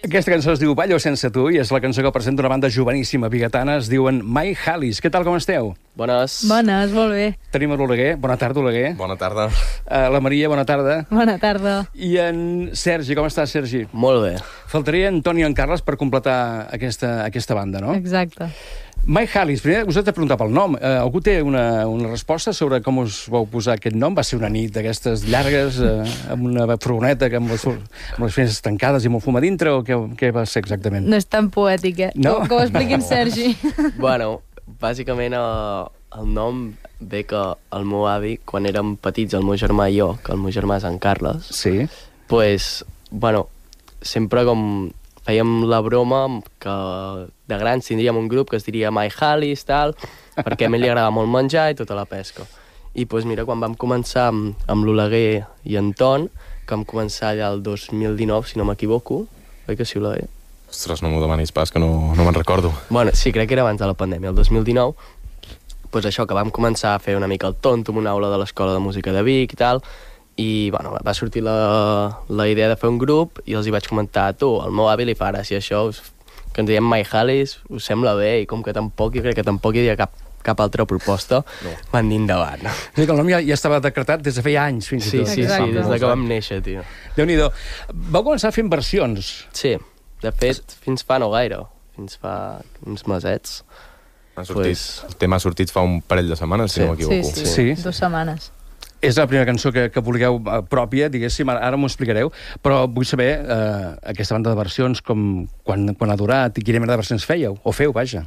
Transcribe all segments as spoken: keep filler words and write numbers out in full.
Aquesta cançó es diu Ballo sense tu i és la cançó que presenta una banda joveníssima bigatana, es diuen My Hallis. Què tal, com esteu? Bones. Bones, molt bé. Tenim l'Oleguer. Bona tarda, Oleguer. Bona tarda. Uh, la Maria, bona tarda. Bona tarda. I en Sergi, com estàs, Sergi? Molt bé. Faltaria en Toni i en Carles per completar aquesta, aquesta banda, no? Exacte. My Hallis, primer us he de preguntar pel nom. Uh, algú té una, una resposta sobre com us vau posar aquest nom? Va ser una nit d'aquestes llargues, uh, amb una furgoneta amb les, amb les finestres tancades i molt fum a dintre, o què, què va ser exactament? No és tan poètic, eh? No? Que, que ho expliqui en Sergi. Bueno, bàsicament el, el nom ve que el meu avi, quan érem petits, el meu germà i jo, que el meu germà és en Carles, Sí. pues, bueno, sempre com fèiem la broma que de grans tindríem un grup que es diria My Hallis, tal, perquè a mi li agradava molt menjar i tota la pesca. I pues, mira, quan vam començar amb, amb l'Oleguer i en Ton, que vam començar allà el dos mil dinou, si no m'equivoco, oi que sí, Oleguer? Ostres, no m'ho demanis pas, que no, no me'n recordo. Bueno, sí, crec que era abans de la pandèmia, el dos mil dinou, pues això, que vam començar a fer una mica el tonto en una aula de l'Escola de Música de Vic i tal, i bueno, va sortir la, la idea de fer un grup i els hi vaig comentar, tu, al meu avi li fa gràcia això, us, que ens diem My Hallis, us sembla bé? I com que tampoc, jo crec que tampoc hi havia cap, cap altra proposta, no. Van dir endavant. És a dir, que el nom ja, ja estava decretat des de feia anys, fins Sí, i tot. sí, Exacte. sí, des de que vam néixer, tio. Déu-n'hi-do. Vau començar fent versions. Sí, de fet, fins fa no gaire, fins fa uns mesets. Ha sortit, Pues- El tema ha sortit fa un parell de setmanes, si Sí. no m'equivoco. Sí, sí, Sí. sí. Dues setmanes. És la primera cançó que, que vulgueu eh, pròpia, diguéssim, ara, ara m'ho explicareu, però vull saber eh, aquesta banda de versions, com, quan, quan ha durat i quina mena de versions fèieu, o feu, vaja.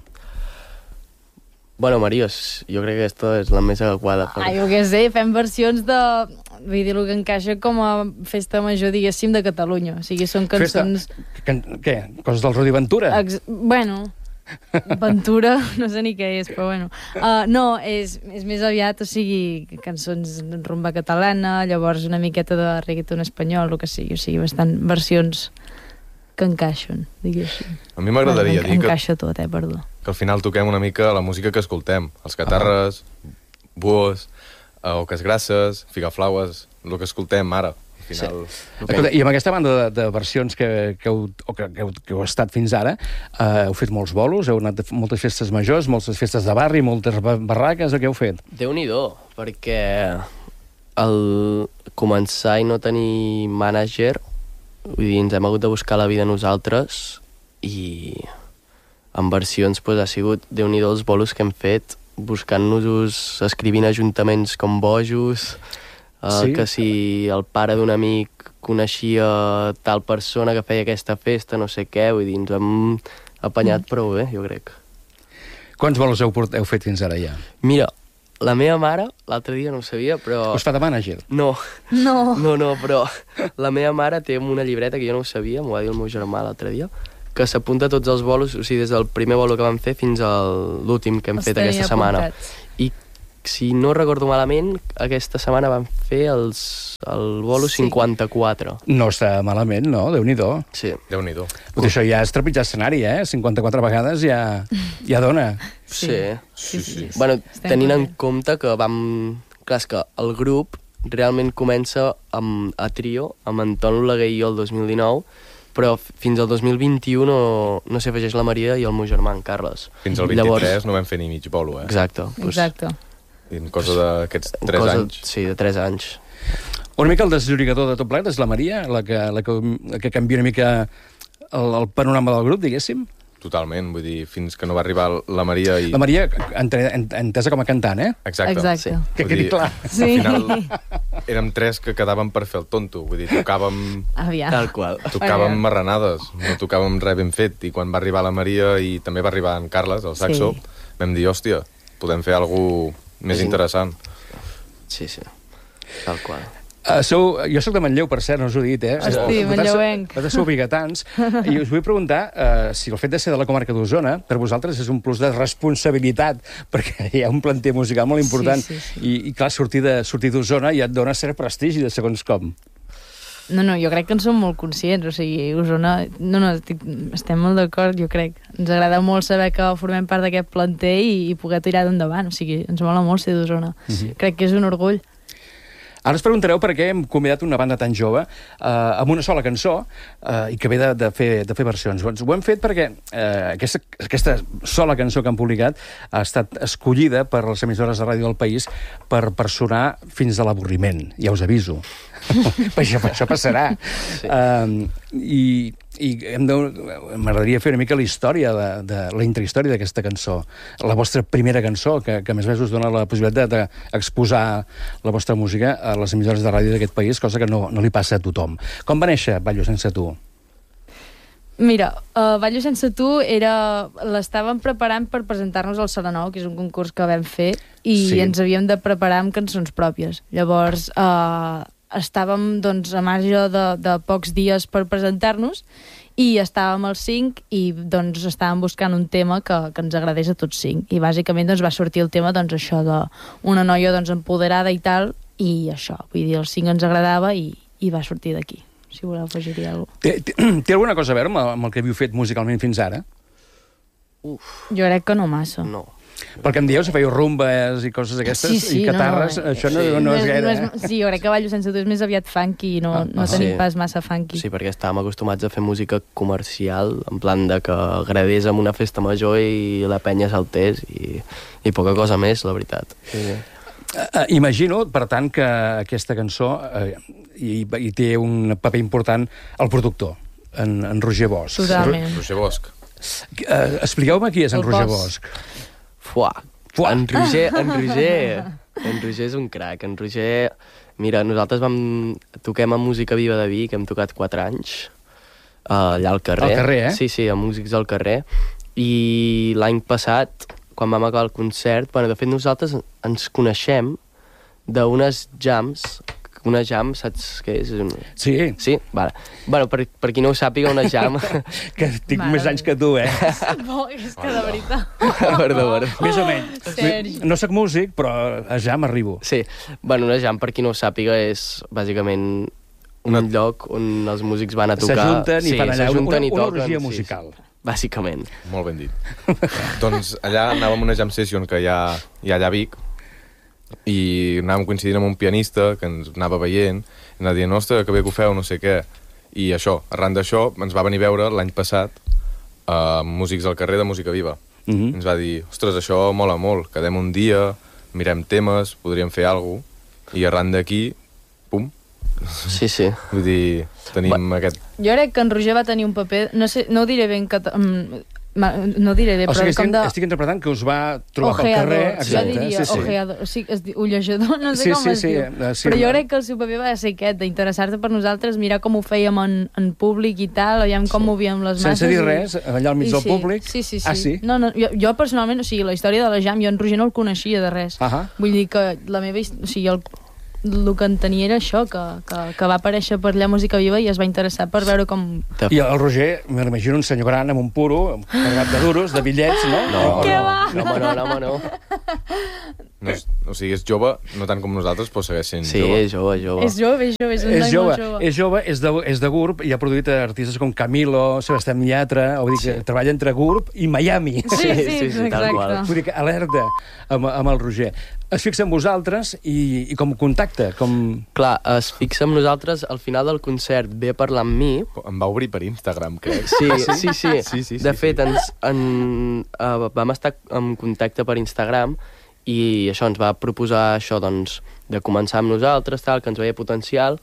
Bueno, Marios, jo crec que aquesta és la més adequada. Ah, jo què sé, fem versions de... Vull dir, el que encaixa com a festa major, diguéssim, de Catalunya. O sigui, són cançons... Festa, can, què? Coses del Rodi Ventura? Ex... Bueno, Ventura, no sé ni què és, però bueno. Uh, no, és, és més aviat, o sigui, cançons de rumba catalana, llavors una miqueta de reggaeton espanyol, el que sigui, o sigui, bastant versions que encaixen, diguéssim. A mi m'agradaria bueno, dir que, encaixa tot, eh, perdó. que al final toquem una mica la música que escoltem. Els catarres, buos, eh, oques grasses, figaflaues, el que escoltem ara. Al final... Sí. Escolta, i amb aquesta banda de, de versions que, que, heu, o que, que, heu, que heu estat fins ara, eh, heu fet molts bolos, heu anat a moltes festes majors, moltes festes de barri, moltes ba- barraques, o què heu fet? Déu-n'hi-do, perquè al començar i no tenir mànager, vull dir, ens hem hagut de buscar la vida nosaltres i en versions pues, ha sigut Déu-n'hi-do els bolos que hem fet, buscant-nos, escrivint ajuntaments com bojos, uh, Sí? que si el pare d'un amic coneixia tal persona que feia aquesta festa, no sé què, vull dir, ens hem apanyat prou bé, jo crec. Quants bolos heu, port, heu fet fins ara ja? Mira, la meva mare, l'altre dia no ho sabia, però... Us fa de mànager? No, No. no, no, però la meva mare té una llibreta que jo no ho sabia, m'ho va dir el meu germà l'altre dia, que s'apunta tots els bolos, o sigui, des del primer bolo que vam fer fins a l'últim que hem Els fet tenia aquesta setmana. apuntats. I si no recordo malament, aquesta setmana vam fer els, el bolo Sí. cinquanta-quatre. No està malament, no? Déu-n'hi-do. Sí. Déu-n'hi-do. Tot això ja és trepitjar escenari, eh? cinquanta-quatre vegades ja, ja dona. Sí. Sí, sí, sí. Bueno, Estem tenint en contents. compte que vam... Clar, és que el grup realment comença amb, a trio, amb Anton Oleguer i jo el dos mil dinou, però fins al dos mil vint-i-u no, no s'hi afegeix la Maria i el meu germà, en Carles. Fins al Llavors- vint-i-tres no vam fer ni mig bolo, eh? Exacte. Pues, Exacte. En cosa d'aquests tres cosa, anys. Sí, de tres anys. Una mica el desllorigador de tot plegat és la Maria, la que, la que, la que canvia una mica el, el panorama del grup, diguéssim. Totalment, vull dir, fins que no va arribar la Maria i... La Maria, entre, en- entesa com a cantant, eh? Exacte. Exacte. Sí. Que Vull quedi dir, clar. Sí. Al final érem tres que quedàvem per fer el tonto. Vull dir, tocàvem, Aviam. Tal qual. tocàvem Aviam. marranades, no tocàvem res ben fet. I quan va arribar la Maria i també va arribar en Carles, el saxo, Sí. vam dir, hòstia, podem fer alguna més Sí. interessant. Sí, sí. Tal qual. Uh, sou, jo sóc de Manlleu, per cert, no us ho he dit, eh? Hosti, Vosaltres- manlleuenc. vosaltres sou bigatans, i us vull preguntar uh, si el fet de ser de la comarca d'Osona, per vosaltres és un plus de responsabilitat, perquè hi ha un planter musical molt important, Sí, sí, sí. I, i clar, sortir de- sortir d'Osona ja et dona cert prestigi de segons com. No, no, jo crec que en som molt conscients, o sigui, Osona... No, no, estic, estem molt d'acord, jo crec. Ens agrada molt saber que formem part d'aquest planter i, i poder tirar d'endavant, o sigui, ens mola molt ser d'Osona. Mhm. Crec que és un orgull. Ara us preguntareu per què hem convidat una banda tan jove eh, amb una sola cançó eh, i que ve de, de, fer, de fer versions. Doncs ho hem fet perquè eh, aquesta, aquesta sola cançó que han publicat ha estat escollida per les emissores de ràdio del país per, per sonar fins a l'avorriment, ja us aviso. això, això passarà. Sí. Uh, I i hem de, m'agradaria fer una mica la història, de, de, la intrahistòria d'aquesta cançó. La vostra primera cançó, que, que a més a més us dona la possibilitat d'exposar la vostra música a les emissores de ràdio d'aquest país, cosa que no, no li passa a tothom. Com va néixer Ballo sense tu? Mira, uh, Ballo sense tu era... l'estàvem preparant per presentar-nos al Serenou, que és un concurs que vam fer, i sí. ens havíem de preparar amb cançons pròpies. Llavors, uh, estàvem doncs, a marge de, de pocs dies per presentar-nos, i estàvem als cinc i doncs, estàvem buscant un tema que, que ens agradés a tots cinc. I bàsicament doncs, va sortir el tema doncs, això d'una noia doncs, empoderada i tal, i això, vull dir, els cinc ens agradava i, i va sortir d'aquí. Si voleu afegir-hi alguna cosa. Té, té, té alguna cosa a veure amb, amb el que havíeu fet musicalment fins ara? Uf. Jo crec que no massa. No. Perquè em dieu, si fèieu rumbes i coses d'aquestes, sí, sí, i catarres, no, no, això no, sí. no, no és gaire, no és, eh? Sí, jo crec que Ballo sense tu és més aviat funky i no, Ah, no ah, tenim sí. pas massa funky. Sí, perquè estàvem acostumats a fer música comercial, en plan de que agradés amb una festa major i la penya saltés i, i poca cosa més, la veritat. Sí, sí. Uh, imagino, per tant, que aquesta cançó uh, hi, hi té un paper important el productor, en, en Roger Bosch. Totalment. Roger Bosch. Uh, Expliqueu-me qui és en El Roger Bosch. Bosch. Fuà. Fuà. En Roger, en Roger, en Roger és un crac. En Roger, mira, nosaltres vam toquem a Música Viva de Vic, hem tocat quatre anys, uh, allà al carrer. Al carrer, eh? Sí, sí, a Músics al carrer. I l'any passat, quan vam acabar el concert, bueno, de fet nosaltres ens coneixem d'unes jams. Una jam, saps què és? Un... Sí. Sí? Vale. Bueno, per, per qui no ho sàpiga, una jam... Que tinc Mare més anys que tu, eh? Bo, és que de veritat. perdó, perdó. Més o menys. Sergi. No soc músic, però a jam arribo. Sí, bueno, una jam, per qui no ho sàpiga, és bàsicament un Una... lloc on els músics van a tocar... S'ajunten i sí, fan allà una, s'ajunten i una toquen, orgia sí, musical. Sí, bàsicament. Molt ben dit. Doncs allà anàvem a una jam session que hi ha, hi ha allà a Vic, i anàvem coincidint amb un pianista que ens anava veient, i anava dient, ostres, que bé que ho feu, no sé què. I això, arran d'això, ens va venir a veure l'any passat a uh, Músics al carrer de Música Viva. Mm -hmm. Ens va dir, ostres, això mola molt, quedem un dia, mirem temes, podríem fer alguna cosa, i arran d'aquí, pum. Sí, sí. Vull dir, tenim Va. aquest... Jo crec que en Roger va tenir un paper... No sé, no ho diré ben... Cata... No ho diré bé, O sigui, però estic, com de... estic interpretant que us va trobar pel Ojeador, carrer. jo diria sí, sí. ojeador, o sigui, es diu ullejador, no sé Sí, com sí, es sí, diu. eh, sí, Però jo no. crec que el seu paper va ser aquest, d'interessar-te per nosaltres, mirar com ho fèiem en, en públic i tal, aviam com movíem les masses. Sense dir i- res, allà al mig i del sí, públic. Sí, sí, sí. Ah, sí? No, no, jo, jo personalment, o sigui, la història de la jam, jo en Roger no el coneixia de res. Ahà. Vull dir que la meva... his- O sigui, el, el que entenia era això, que, que, que va aparèixer per allà a Música Viva i es va interessar per veure com... I el Roger, m'imagino un senyor gran amb un puro, carregat de duros, de bitllets, no? No, Què no, va? no, home, no, no, home, no. No és, o sigui, és jove, no tant com nosaltres, però segueix sent Sí, jove. és jove, jove. És jove, és jove, és un És noi jove, molt jove. és jove, és de, és de Gurb i ha produït artistes com Camilo, Sebastián Yatra, vull dir que Sí. treballa entre Gurb i Miami. Sí, sí, Sí, sí, sí, tal exacte. qual. Vull dir que alerta amb, amb el Roger. Es fixa en vosaltres i, i com contacta, com... Clar, es fixa amb nosaltres, al final del concert ve a parlar amb mi. Em va obrir per Instagram, crec. Sí, sí, sí. Sí, sí, sí, de sí. fet, ens, en, uh, vam estar en contacte per Instagram i això ens va proposar això, doncs, de començar amb nosaltres, tal, que ens veia potencial,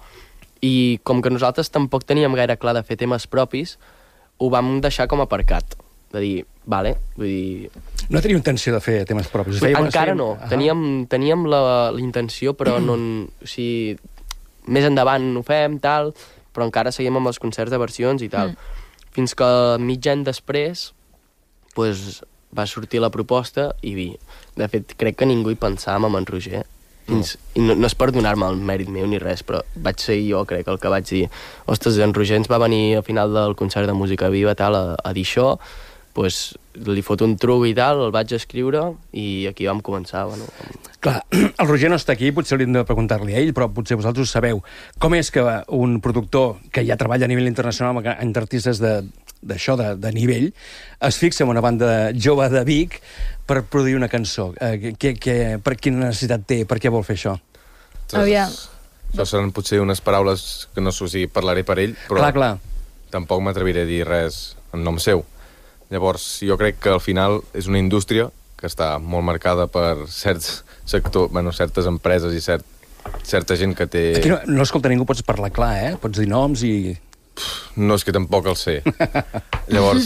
i com que nosaltres tampoc teníem gaire clar de fer temes propis, ho vam deixar com aparcat. De dir, vale, vull dir... No teniu intenció de fer temes propis? Fèieu- Encara no. Ah. Teníem, teníem la, la intenció, però no... en- O sigui, més endavant ho fem, tal, però encara seguim amb els concerts de versions i tal. Mm. Fins que mig any després pues, va sortir la proposta i vi. De fet, crec que ningú hi pensàvem amb en Roger. Fins, no. I no, no és per donar-me el mèrit meu ni res, però vaig ser jo, crec, el que vaig dir. Ostres, en Roger ens va venir al final del concert de Música Viva tal, a, a dir això, pues, li fot un truc i tal, el vaig escriure i aquí vam començar. Bueno, Clar, el Roger no està aquí, potser hauríem de preguntar-li a ell, però potser vosaltres ho sabeu. Com és que un productor que ja treballa a nivell internacional amb entre artistes de d'això, de, de nivell, es fixa en una banda jove de Vic per produir una cançó? Eh, que, que, per quina necessitat té? Per què vol fer això? Aviam. Això seran potser unes paraules que no sé si parlaré per ell, però Clar, clar. tampoc m'atreviré a dir res en nom seu. Llavors, jo crec que al final és una indústria que està molt marcada per certs sectors, bueno, certes empreses i cert, certa gent que té... Aquí no, no escolta ningú, pots parlar clar, eh? Pots dir noms i... No, és que tampoc el sé. Llavors,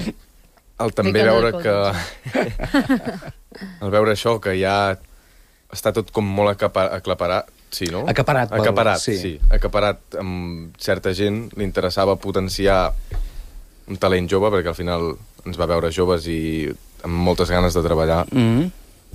el també que no veure el que... El veure això, que ja està tot com molt acapa- aclaparat, sí, no? Acaparat, vol- Acaparat, sí. sí. Acaparat amb certa gent, li interessava potenciar un talent jove, perquè al final ens va veure joves i amb moltes ganes de treballar. Mm -hmm.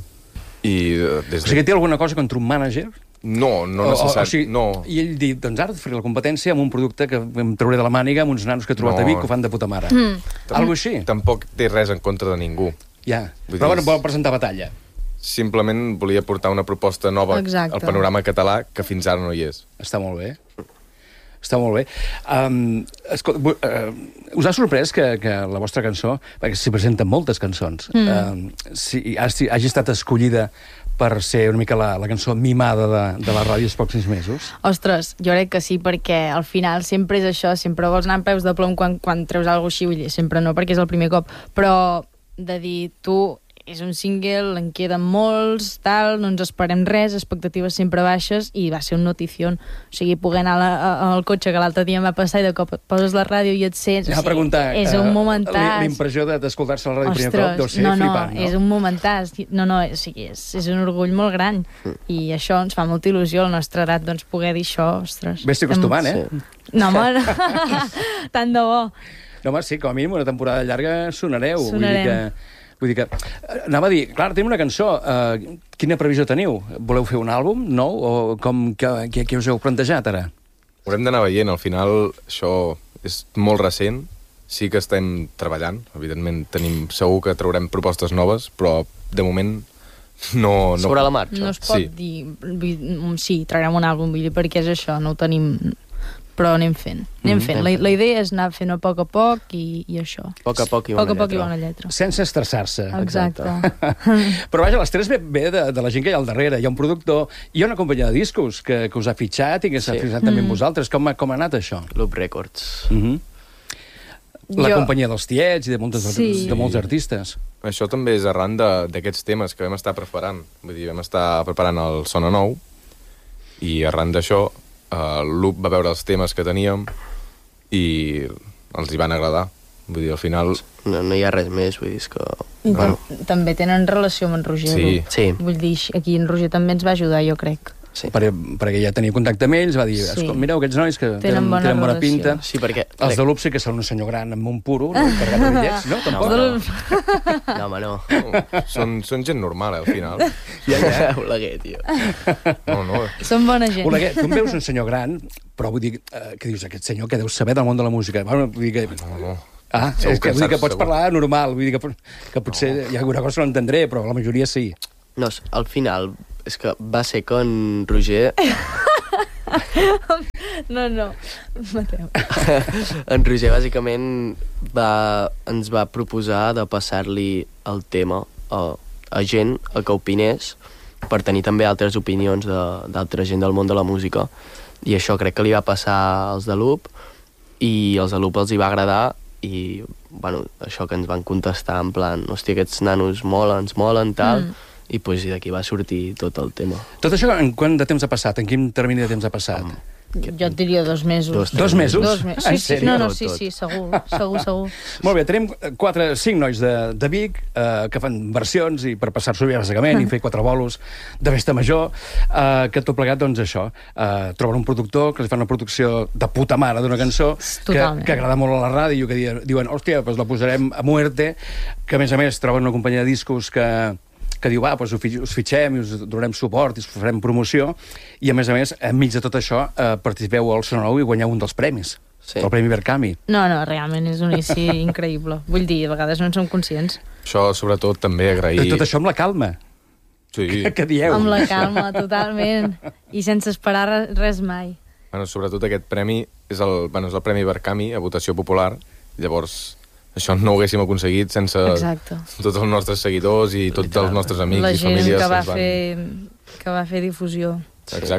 I eh, des O sigui, de... té alguna cosa contra un mànager? No, no O- o- necessari... o sigui, no. I ell diu, doncs ara et faré la competència amb un producte que em trauré de la màniga amb uns nanos que he trobat No. a Vic que ho fan de puta mare. Mm. Algo així? Tampoc té res en contra de ningú. Ja. Vull Però dir, bueno, vol presentar batalla. Simplement volia portar una proposta nova Exacte. al panorama català que fins ara no hi és. Està molt bé. Està molt bé. Um, escolta, uh, us ha sorprès que, que la vostra cançó, perquè s'hi presenten moltes cançons, mm. um, si, hagi, hagi estat escollida per ser una mica la, la cançó mimada de, de la ràdio els pocs mesos? Ostres, jo crec que sí, perquè al final sempre és això, sempre vols anar amb peus de plom quan, quan treus alguna cosa així, vull dir, sempre no, perquè és el primer cop, però de dir, tu, és un single, en queden molts, tal, no ens esperem res, expectatives sempre baixes, i va ser un notición. O sigui, poder anar a la, al cotxe, que l'altre dia em va passar, i de cop et poses la ràdio i et sents... Anava a preguntar, és eh, un momentàs. la impressió de- d'escoltar-se a la ràdio primer cop deu ser no, no, flipant, no? és un momentàs. No, no, o sigui, és, és un orgull molt gran. I això ens fa molta il·lusió, a la nostra edat, doncs, poder dir això, ostres. Bé, estic acostumant, eh? Sí. No, home, tant de bo. No, home, sí, com a mínim una temporada llarga sonareu. Sonarem. Vull dir que... Vull dir que... eh, Anava a dir, clar, tenim una cançó. Uh, quina previsió teniu? Voleu fer un àlbum nou? O com, què, què, què us heu plantejat, ara? Haurem d'anar veient, al final això és molt recent, sí que estem treballant, evidentment tenim, segur que traurem propostes noves, però de moment no... no Sobre la marxa. No es pot Sí. dir... vull- Sí, traurem un àlbum, vull dir, perquè és això, no ho tenim... Però anem fent, anem Mm, fent. anem La, fent. la idea és anar fent a poc a poc i, i això. A poc a poc i A bona poc a poc i lletra. bona lletra. Sense estressar-se. Exacte. Però vaja, l'estrès ve, ve de, de la gent que hi ha al darrere. Hi ha un productor, hi ha una companyia de discos que, que us ha fitxat i que s'ha Sí. fitxat també amb vosaltres. Com, ha- com ha anat això? Loop Records. Uh -huh. La Jo- companyia dels tiets i de, moltes, Sí. de molts artistes. Això també és arran de- d'aquests temes que vam estar preparant. Vull dir, vam estar preparant el Sona Nou i arran d'això eh, el Loop va veure els temes que teníem i els hi van agradar. Vull dir, al final... No, no hi ha res més, vull dir, és que... I Bueno. tam també tenen relació amb en Roger. Sí. no? Sí, Vull dir, aquí en Roger també ens va ajudar, jo crec. sí. Per, perquè ja tenia contacte amb ells, va dir, Sí. sí. mireu aquests nois que Tenen tenen, bona tenen bona relació. pinta. Sí, perquè... Els de l'U P sí que són un senyor gran amb un puro, no? Carregat de bitllets, no? Tampoc. No, Del- No, home, no. són, són gent normal, eh, al final. Ja, ja. Oleguer, tio. No, no. Són bona gent. Oleguer, tu em veus un senyor gran, però vull dir, eh, que dius, aquest senyor que deu saber del món de la música. Bueno, vull dir que... No, no. Ah, Segur és que, que vull dir que saps, pots segur. parlar normal, vull dir que, que potser no. hi ha alguna cosa que no entendré, però la majoria sí. No, al final, és que va ser que en Roger... No, no. Mateu. en Roger, bàsicament, va, ens va proposar de passar-li el tema a, a gent a que opinés per tenir també altres opinions de- d'altra gent del món de la música. I això crec que li va passar als de Loop i als de Loop els hi va agradar i, bueno, això que ens van contestar en plan, hòstia, aquests nanos molen, ens molen, tal, mm. i pues, i d'aquí va sortir tot el tema. Tot això en quant de temps ha passat? En quin termini de temps ha passat? Um, Jo et diria dos mesos. Dos, Dos mesos? Dos mesos. En Sí, sí, sèrio? no, no, Tot, sí, tot. sí, segur, segur, segur. Molt bé, tenim quatre, cinc nois de, de Vic eh, que fan versions i per passar-s'ho bé, bàsicament, i fer quatre bolos de festa major, eh, que tot plegat, doncs, això, eh, troben un productor que els fa una producció de puta mare d'una cançó que, Totalment. que agrada molt a la ràdio, que diuen, diuen hòstia, doncs la posarem a muerte, que a més a més troben una companyia de discos que que diu, va, doncs us fitxem i us donarem suport i us farem promoció, i a més a més, enmig de tot això, eh, participeu al Sona Nou i guanyeu un dels premis, Sí. el Premi Verkami. No, no, realment és un inici increïble. Vull dir, a vegades no en som conscients. Això, sobretot, també agrair... I tot això amb la calma, Sí. que, que dieu. Amb la calma, totalment. I sense esperar re- res mai. Bueno, sobretot aquest premi és el, bueno, és el Premi Verkami a votació popular. Llavors, això no ho haguéssim aconseguit sense Exacte. tots els nostres seguidors i tots Literal. els nostres amics La i gent famílies. que va, ens van... fer, que va fer difusió. Exacte.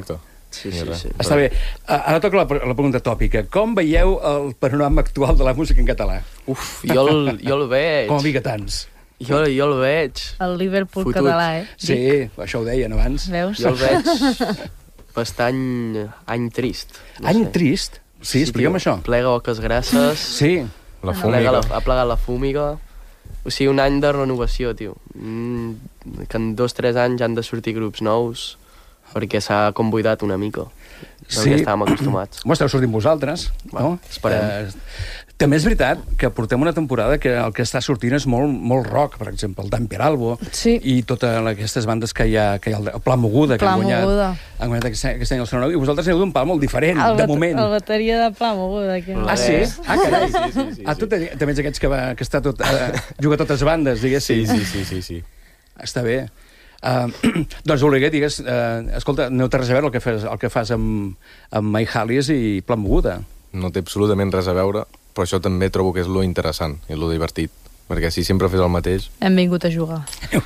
Sí, sí, sí. Està bé. Ara toca la, la pregunta tòpica. Com veieu el panorama actual de la música en català? Uf, jo el, jo el veig. Com a biguetans. Jo, jo el veig. El Liverpool Fotut. català, eh? Sí, això ho deien abans. Veus? Jo el veig bastant any trist. No Any sé. trist? Sí, explica'm tio, això. Plega oques grasses, Sí. La plega fúmiga. la, ha plegat la fúmiga. O sigui, un any de renovació, tio. Mm, que en dos o tres anys han de sortir grups nous perquè s'ha com buidat una mica. Sí. Sí. Estàvem acostumats. Home, esteu sortint vosaltres, no? Va, esperem. Eh, també és veritat que portem una temporada que el que està sortint és molt, molt rock, per exemple, el Dan Peralbo Sí. i totes aquestes bandes que hi ha, que hi ha el Pla Moguda, que Pla han guanyat, Moguda. han guanyat aquest, any- aquest any el Sonora, i vosaltres aneu d'un pal molt diferent, El, de bat- moment. el bateria de Pla Moguda. Aquí. El- Ah, sí? Eh. Ah, carai. Sí, sí, sí, Ah, tu te- també ets aquests que, va, que està tot, eh, juga a totes bandes, diguéssim. Sí, sí, sí, sí, sí. Està bé. Uh, doncs, Oleguer, digues, uh, escolta, no té res a veure el que fas, el que fas amb, amb My Hallies i Pla Moguda. No té absolutament res a veure, però això també trobo que és lo interessant i lo divertit, perquè si sempre fes el mateix... Hem vingut a jugar.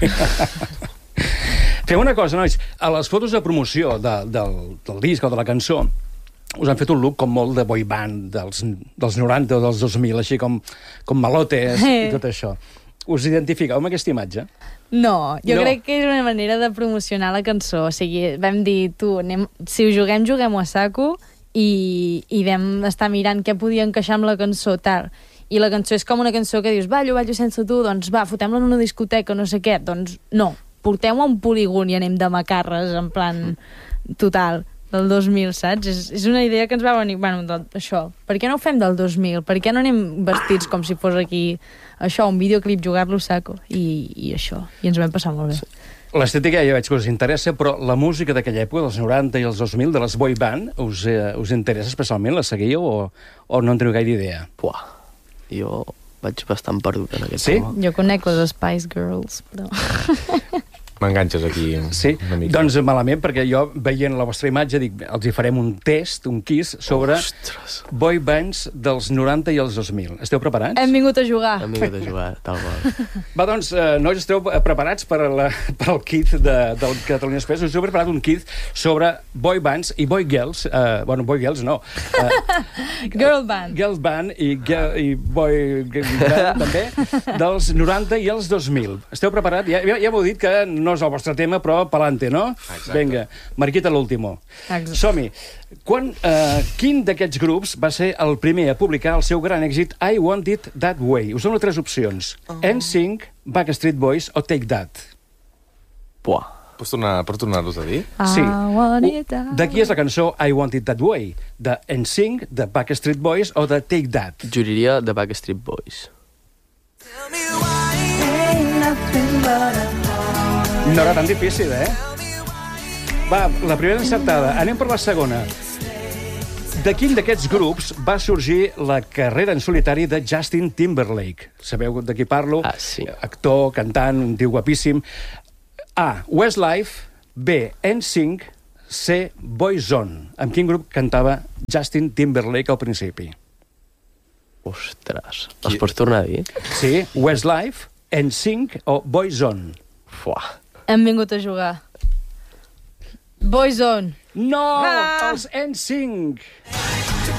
Fem una cosa, nois. A les fotos de promoció de, del, del disc o de la cançó us han fet un look com molt de boy band dels, dels noranta o dels dos mil, així com, com malotes i tot això. Us identifiqueu amb aquesta imatge? No, jo No. no. crec que és una manera de promocionar la cançó. O sigui, vam dir, tu, anem, si ho juguem, juguem-ho a saco, i, i vam estar mirant què podia encaixar amb la cançó, tal. I la cançó és com una cançó que dius, ballo, ballo sense tu, doncs va, fotem-la en una discoteca, no sé què. Doncs no, portem-ho a un polígon i anem de macarres, en plan total, del dos mil, saps? És, és una idea que ens va venir, bueno, del, això. Per què no ho fem del dos mil? Per què no anem vestits com si fos aquí, això, un videoclip, jugar-lo a saco? I, i això, i ens ho vam passar molt bé. L'estètica ja veig que us interessa, però la música d'aquella època, dels noranta i els dos mil, de les boy band, us, eh, us interessa especialment? La seguíeu o, o no en teniu gaire idea? Buah, jo vaig bastant perdut en aquest Sí? tema. Jo conec les Spice Girls, però... M'enganxes aquí Sí, una mica. doncs malament, perquè jo, veient la vostra imatge, dic, els hi farem un test, un quiz, sobre Ostres, boy bands dels noranta i els dos mil. Esteu preparats? Hem vingut a jugar. hem vingut a jugar, tal qual. Va, doncs, eh, nois, esteu preparats per, la, per al quiz de, del Catalunya Express? Us heu preparat un quiz sobre boy bands i boy girls, eh, bueno, boy girls no, eh, Girl band. girls band i, girl, i boy band, també, dels noranta i els dos mil. Esteu preparats? Ja, ja, ja m'heu dit que no és el vostre tema, però pa'lante, no? Exacte. Vinga, Marquita, l'último. Exacte. Som-hi. Quan, eh, quin d'aquests grups va ser el primer a publicar el seu gran èxit I Want It That Way? Us dono tres opcions. Oh. N Sync, Backstreet Boys o Take That. Buah, Pots tornar, pots tornar-los a dir? Sí. I want it that De qui és la cançó I Want It That Way? De N Sync, de Backstreet Boys o de Take That? juraria de Backstreet Boys. No era tan difícil, eh? Va, la primera encertada. Anem per la segona. De quin d'aquests grups va sorgir la carrera en solitari de Justin Timberlake? Sabeu de qui parlo? Ah, sí. Actor, cantant, un tio guapíssim. A. Westlife. B. N Sync. C. Boyzone. Amb quin grup cantava Justin Timberlake al principi? Ostres, els pots tornar a dir? Sí, Westlife, N Sync o Boyzone? Fuà. Hem vingut a jugar. Boyzone. No! Ah! Els N Sync!